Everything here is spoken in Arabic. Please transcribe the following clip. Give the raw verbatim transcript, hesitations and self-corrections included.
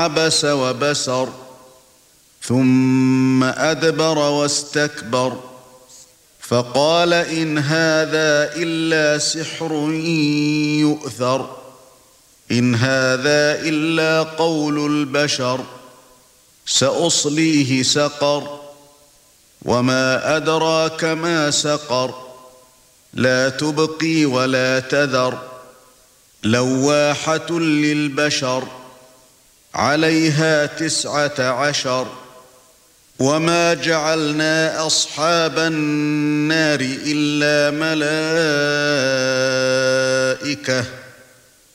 عبس وبسر ثم أدبر واستكبر فقال إن هذا إلا سحر يؤثر إن هذا إلا قول البشر سأصليه سقر وما أدراك ما سقر لا تبقي ولا تذر لواحة للبشر عليها تسعة عشر وما جعلنا أصحاب النار إلا ملائكة